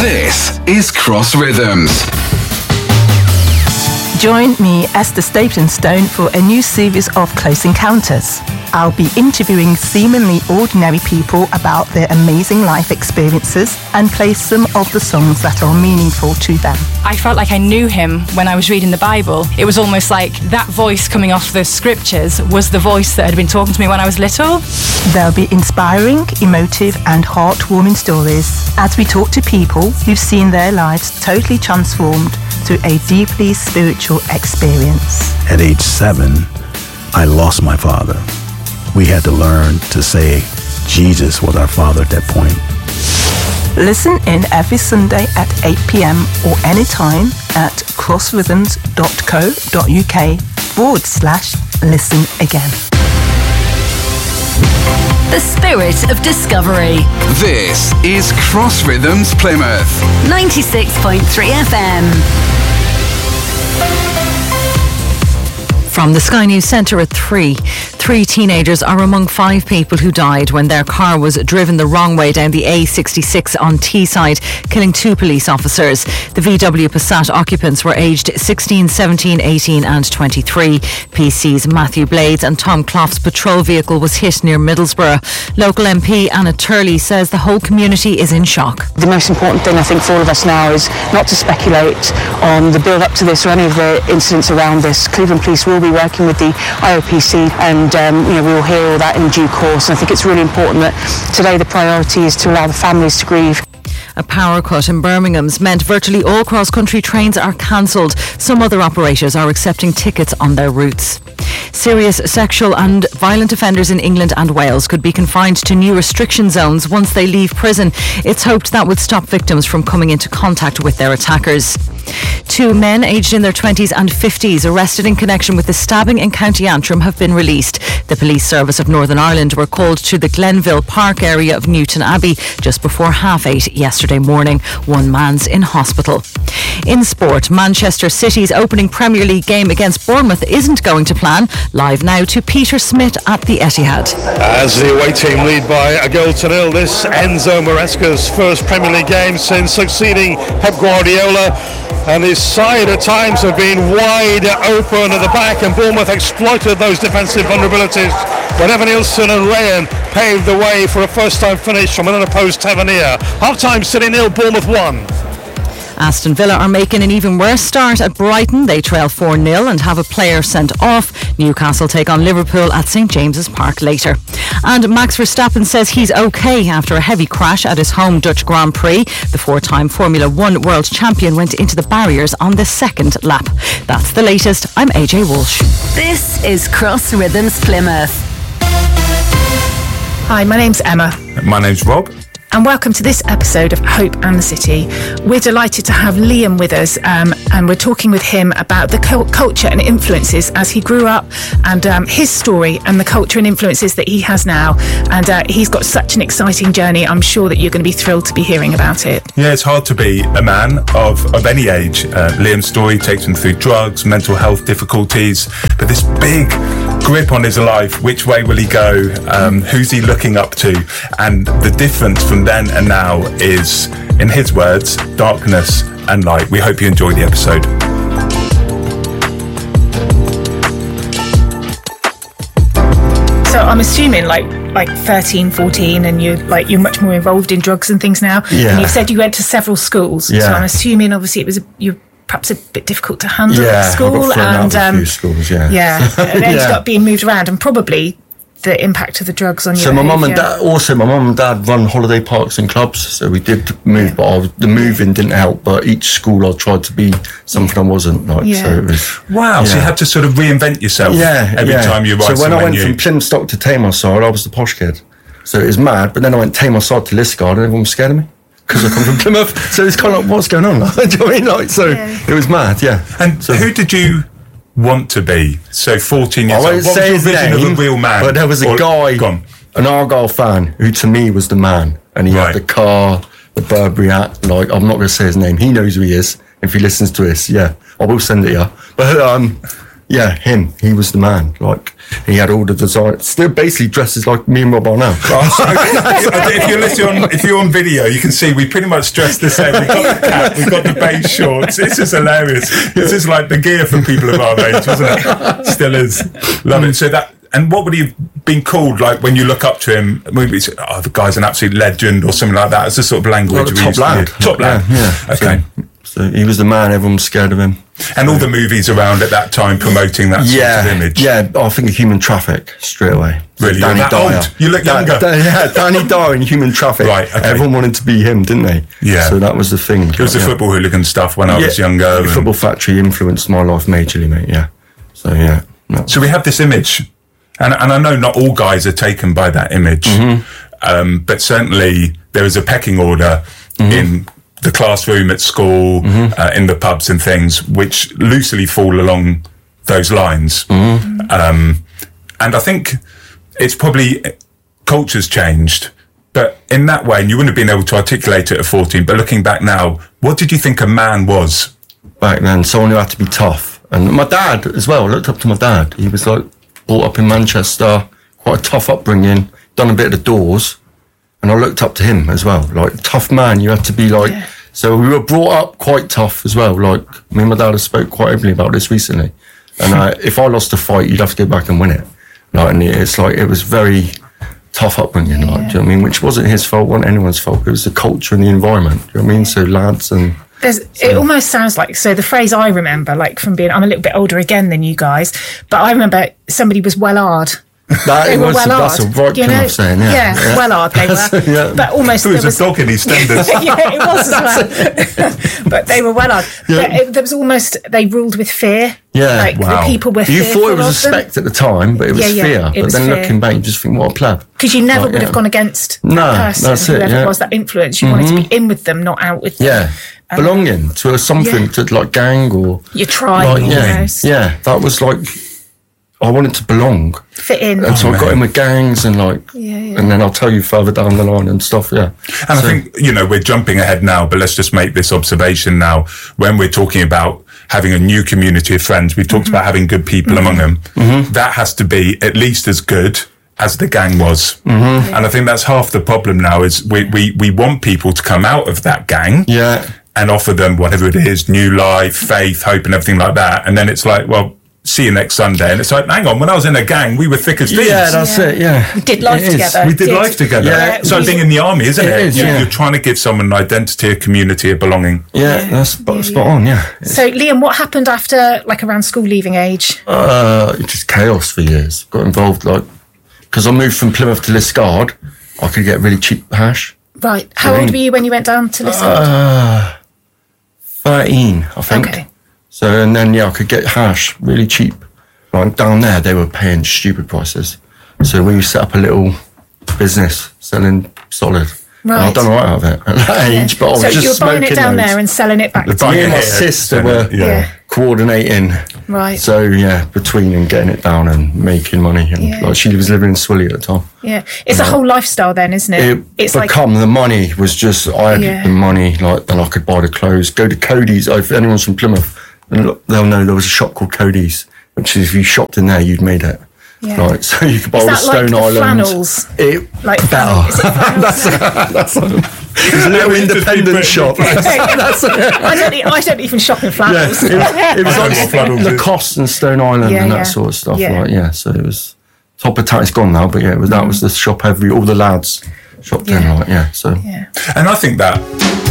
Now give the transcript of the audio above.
This is Cross Rhythms. Join me, Esther Stapleton-Stone, for a new series of Close Encounters. I'll be interviewing seemingly ordinary people about their amazing life experiences and play some of the songs that are meaningful to them. I felt like I knew him when I was reading the Bible. It was almost like that voice coming off the scriptures was the voice that had been talking to me when I was little. There'll be inspiring, emotive and heartwarming stories as we talk to people who've seen their lives totally transformed through a deeply spiritual experience. At age 7, I lost my father. We had to learn to say Jesus was our father at that point. Listen in every Sunday at 8 p.m. or anytime at crossrhythms.co.uk/listen again. The spirit of discovery. This is Cross Rhythms Plymouth. 96.3 FM. From the Sky News Centre at 3. 3 teenagers are among 5 people who died when their car was driven the wrong way down the A66 on Teesside, killing 2 police officers. The VW Passat occupants were aged 16, 17, 18 and 23. PC's Matthew Blades and Tom Clough's patrol vehicle was hit near Middlesbrough. Local MP Anna Turley says the whole community is in shock. The most important thing I think for all of us now is not to speculate on the build up to this or any of the incidents around this. Cleveland Police will be working with the IOPC and we will hear all that in due course. And I think it's really important that today the priority is to allow the families to grieve. A power cut in Birmingham's meant virtually all cross-country trains are cancelled. Some other operators are accepting tickets on their routes. Serious sexual and violent offenders in England and Wales could be confined to new restriction zones once they leave prison. It's hoped that would stop victims from coming into contact with their attackers. 2 men aged in their 20s and 50s arrested in connection with the stabbing in County Antrim have been released. The Police Service of Northern Ireland were called to the Glenville Park area of Newton Abbey just before 8:30 yesterday morning. 1 man's in hospital. In sport, Manchester City's opening Premier League game against Bournemouth isn't going to plan. Live now to Peter Smith at the Etihad. As the away team lead by 1-0, this Enzo Maresca's first Premier League game since succeeding Pep Guardiola. And his side at times have been wide open at the back, and Bournemouth exploited those defensive vulnerabilities when Evan Nielsen and Rayan paved the way for a first-time finish from an unopposed Tavernier. Half-time, City 0, Bournemouth 1. Aston Villa are making an even worse start at Brighton. They trail 4-0 and have a player sent off. Newcastle take on Liverpool at St James's Park later. And Max Verstappen says he's okay after a heavy crash at his home Dutch Grand Prix. The 4-time Formula 1 world champion went into the barriers on the second lap. That's the latest. I'm AJ Walsh. This is Cross Rhythms Plymouth. Hi, my name's Emma. My name's Rob. And welcome to this episode of Hope and the City. We're delighted to have Liam with us, and we're talking with him about the culture and influences as he grew up, and his story and the culture and influences that he has now. And he's got such an exciting journey. I'm sure that you're going to be thrilled to be hearing about it. Yeah, it's hard to be a man of any age. Liam's story takes him through drugs, mental health difficulties, but this big grip on his life. Which way will he go? Who's he looking up to? And the difference from then and now is, in his words, darkness and light. We hope you enjoy the episode. So I'm assuming like 13, 14, and you're much more involved in drugs and things now. Yeah. And you've said you went to several schools. Yeah. So I'm assuming obviously you're perhaps a bit difficult to handle at Yeah, school. I got thrown out of a few schools, yeah. Yeah, and ended up being moved around, and probably the impact of the drugs on you. So my mum and dad run holiday parks and clubs, so we did move, but the moving didn't help. But each school I tried to be something I wasn't. So it was. Wow! So you had to sort of reinvent yourself. Every time you write. So when I went from Plymstock to Tameside, I was the posh kid. So it was mad. But then I went Tameside to Liskeard, and everyone was scared of me because I come from Plymouth. So it's kind of like, what's going on? Do you know what I mean? It was mad. Yeah. And so, who did you want to be? So 14 years old. I won't say his vision name, of a real man? But there was a guy, an Argyle fan, who to me was the man. And he had the car, the Burberry hat. Like, I'm not going to say his name. He knows who he is. If he listens to this, I will send it you. But Yeah, him. He was the man. Like, he had all the design. Still basically dresses like me and Rob are now. If you're on video, you can see we pretty much dress the same. We've got the cap, we've got the beige shorts. This is hilarious. This is like the gear for people of our age, wasn't it? Still is. Love it. So that, and what would he have been called, like, when you look up to him? Maybe it's, the guy's an absolute legend or something like that. It's the sort of language we used to use. Top lad. Yeah. Okay. So he was the man. Everyone was scared of him. And all the movies around at that time promoting that sort of image. Yeah, I think of Human Traffic straight away. Really? Danny You're that Dyer. old? You look younger. Danny Dyer in Human Traffic. Right, okay. Everyone wanted to be him, didn't they? Yeah. So that was the thing. It was the football hooligan stuff when I was younger. The Football Factory influenced my life majorly, mate, yeah. So, yeah. No. So we have this image, and I know not all guys are taken by that image, but certainly there is a pecking order in the classroom at school, in the pubs and things, which loosely fall along those lines. And I think it's probably, culture's changed, but in that way, and you wouldn't have been able to articulate it at 14, but looking back now, what did you think a man was? Back then, someone who had to be tough. And my dad as well, I looked up to my dad. He was like, brought up in Manchester, quite a tough upbringing, done a bit of the doors. And I looked up to him as well, like, tough man, you had to be like, so we were brought up quite tough as well, like, me and my dad have spoke quite openly about this recently, and if I lost a fight, you'd have to go back and win it, like, and it's like, it was very tough upbringing, like, do you know what I mean, which wasn't his fault, wasn't anyone's fault, it was the culture and the environment, do you know what I mean, so lads and... It almost sounds like, so the phrase I remember, like from being, I'm a little bit older again than you guys, but I remember somebody was well-hard. That's a right Plymouth saying, yeah. Well-hard they were. But almost... There was a dog in EastEnders. Yeah, it was as well. But they were well-hard. Yeah. But there was almost, they ruled with fear. Yeah. Like, the people were You fearful thought it was respect at the time, but it was fear. But then looking back, you just think, what a pleb. Because you never would have gone against that person, that's it, whoever it was that influence. You wanted to be in with them, not out with them. Yeah. Belonging to something, to like gang or... Your tribe, Yeah, that was like... I wanted to belong. Fit in. And so I got in with gangs and like... And then I'll tell you further down the line and stuff, And I think, we're jumping ahead now, but let's just make this observation now. When we're talking about having a new community of friends, we've talked about having good people among them. That has to be at least as good as the gang was. And I think that's half the problem now is we want people to come out of that gang. And offer them whatever it is, new life, faith, hope and everything like that. And then it's like, well, see you next Sunday. And it's like, hang on, when I was in a gang, we were thick as thieves. Yeah, that's it, We did life together. We did life together. Yeah. So being in the army, isn't it? Is, You're trying to give someone an identity, a community, a belonging. Yeah, that's spot on, So, Liam, what happened after, like, around school leaving age? Just chaos for years. Got involved, like, because I moved from Plymouth to Liscard, I could get really cheap hash. Right. How old were you when you went down to Liscard? 13, I think. Okay. So, and then, I could get hash really cheap. Like, down there, they were paying stupid prices. So we set up a little business selling solid. Right. And I've done all right out of it at that age, but I was just smoking. So you were buying it down there and selling it back to me and my sister were coordinating. Right. So, between and getting it down and making money. And like, she was living in Swilly at the time. Yeah. It's a whole lifestyle then, isn't it? It's become, the money was just, I had the money, like, then I could buy the clothes. Go to Cody's. If anyone's from Plymouth, they'll know there was a shop called Cody's, which is if you shopped in there, you'd made it. Yeah. Right, so you could buy all the Stone like Island. Flannels? Like better. That's it's a little independent shop. I don't even shop in flannels. It was like Lacoste and Stone Island and that sort of stuff. So it was top of town. It's gone now, but that was the shop all the lads shopped in. So. And I think that